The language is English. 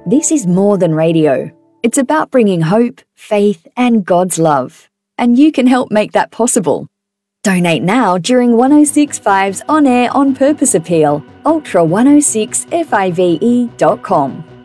This is more than radio. It's about bringing hope, faith, and God's love. And you can help make that possible. Donate now during 106.5's On Air On Purpose appeal, ultra106five.com.